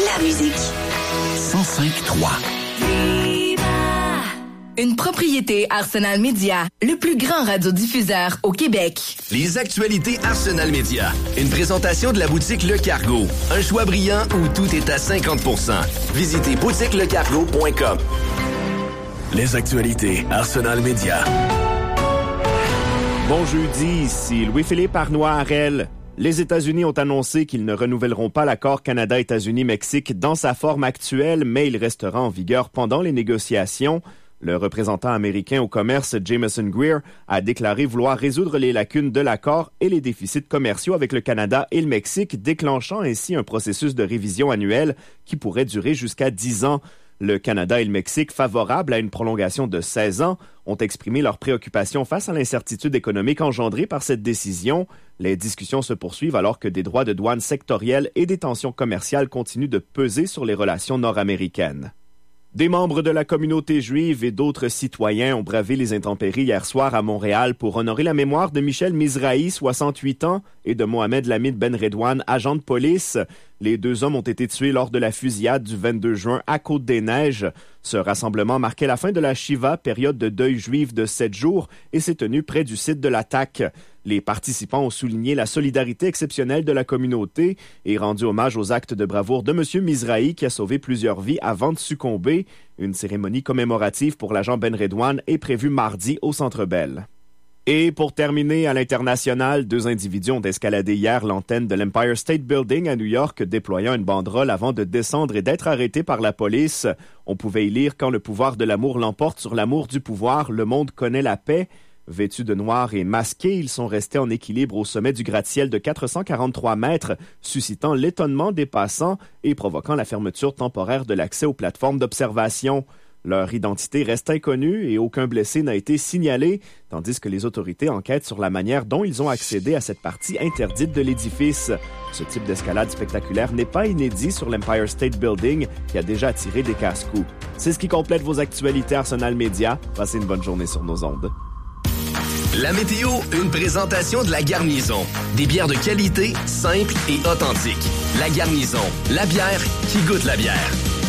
la musique. 105.3. Une propriété Arsenal Média, le plus grand radiodiffuseur au Québec. Les actualités Arsenal Média. Une présentation de la boutique Le Cargo. Un choix brillant où tout est à 50%. Visitez boutiquelecargo.com. Les actualités Arsenal Média. Bon jeudi, ici Louis-Philippe Arnois-Harel. Les États-Unis ont annoncé qu'ils ne renouvelleront pas l'accord Canada-États-Unis-Mexique dans sa forme actuelle, mais il restera en vigueur pendant les négociations. Le représentant américain au commerce, Jameson Greer, a déclaré vouloir résoudre les lacunes de l'accord et les déficits commerciaux avec le Canada et le Mexique, déclenchant ainsi un processus de révision annuelle qui pourrait durer jusqu'à 10 ans. Le Canada et le Mexique, favorables à une prolongation de 16 ans, ont exprimé leurs préoccupations face à l'incertitude économique engendrée par cette décision. Les discussions se poursuivent alors que des droits de douane sectoriels et des tensions commerciales continuent de peser sur les relations nord-américaines. Des membres de la communauté juive et d'autres citoyens ont bravé les intempéries hier soir à Montréal pour honorer la mémoire de Michel Mizrahi, 68 ans, et de Mohamed Lamid Ben Redouane, agent de police. Les deux hommes ont été tués lors de la fusillade du 22 juin à Côte-des-Neiges. Ce rassemblement marquait la fin de la Shiva, période de deuil juif de 7 jours, et s'est tenu près du site de l'attaque. Les participants ont souligné la solidarité exceptionnelle de la communauté et rendu hommage aux actes de bravoure de M. Mizrahi qui a sauvé plusieurs vies avant de succomber. Une cérémonie commémorative pour l'agent Ben Redouane est prévue mardi au Centre Bell. Et pour terminer, à l'international, 2 individus ont escaladé hier l'antenne de l'Empire State Building à New York, déployant une banderole avant de descendre et d'être arrêtés par la police. On pouvait y lire « Quand le pouvoir de l'amour l'emporte sur l'amour du pouvoir, le monde connaît la paix ». Vêtus de noir et masqués, ils sont restés en équilibre au sommet du gratte-ciel de 443 mètres, suscitant l'étonnement des passants et provoquant la fermeture temporaire de l'accès aux plateformes d'observation. Leur identité reste inconnue et aucun blessé n'a été signalé, tandis que les autorités enquêtent sur la manière dont ils ont accédé à cette partie interdite de l'édifice. Ce type d'escalade spectaculaire n'est pas inédit sur l'Empire State Building, qui a déjà attiré des casse-coups. C'est ce qui complète vos actualités Arsenal Média. Passez une bonne journée sur nos ondes. La météo, une présentation de La Garnison. Des bières de qualité, simples et authentiques. La Garnison, la bière qui goûte la bière.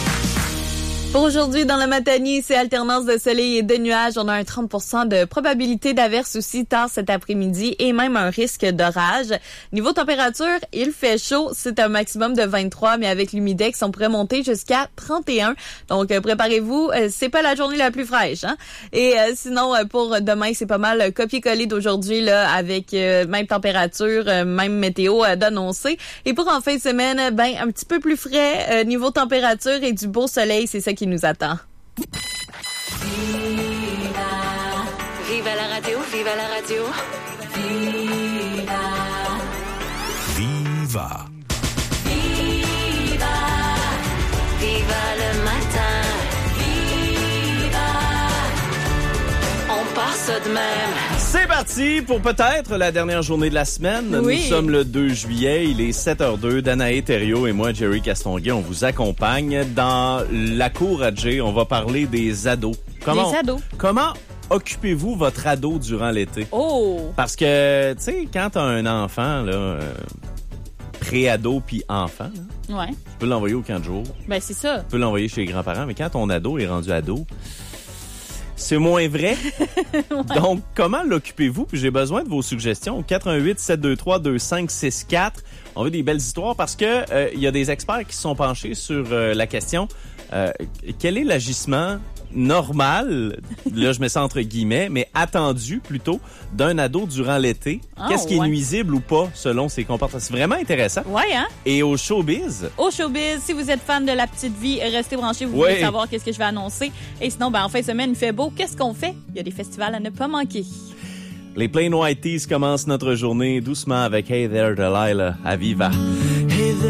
Pour aujourd'hui, dans le Matanier, c'est alternance de soleil et de nuages. On a un 30% de probabilité d'averse aussi tard cet après-midi et même un risque d'orage. Niveau température, il fait chaud. C'est un maximum de 23, mais avec l'humidex, on pourrait monter jusqu'à 31. Donc, préparez-vous. C'est pas la journée la plus fraîche, hein? Et sinon, pour demain, c'est pas mal copier-coller d'aujourd'hui, là, avec même température, même météo d'annoncer. Et pour en fin de semaine, un petit peu plus frais, niveau température et du beau soleil, c'est ça qui nous attend. Viva la radio, viva la radio. Viva. Viva. Viva. Viva le matin. Viva. On part ça de même. C'est parti pour peut-être la dernière journée de la semaine. Oui. Nous sommes le 2 juillet, il est 7h02. Danae Thériault et moi, Jerry Castonguay, on vous accompagne. Dans la cour à Jay, on va parler des ados. Comment occupez-vous votre ado durant l'été? Oh! Parce que, tu sais, quand t'as un enfant, là, pré-ado puis enfant, là, Ouais. tu peux l'envoyer au camp de jour, C'est ça. tu peux l'envoyer chez les grands-parents, mais quand ton ado est rendu ado, c'est moins vrai. Ouais. Donc, comment l'occupez-vous? Puis j'ai besoin de vos suggestions au 418-723-2564. On veut des belles histoires parce que y a des experts qui se sont penchés sur la question quel est l'agissement normal, là je mets ça entre guillemets, mais attendu plutôt, d'un ado durant l'été? Qu'est-ce qui est nuisible ou pas selon ses comportements? C'est vraiment intéressant. Ouais, hein? Et au showbiz? Au showbiz, si vous êtes fan de La Petite Vie, restez branchés, vous voulez savoir qu'est-ce que je vais annoncer. Et sinon, en fin de semaine, il fait beau. Qu'est-ce qu'on fait? Il y a des festivals à ne pas manquer. Les Plain White Tees commencent notre journée doucement avec Hey There Delilah à Viva.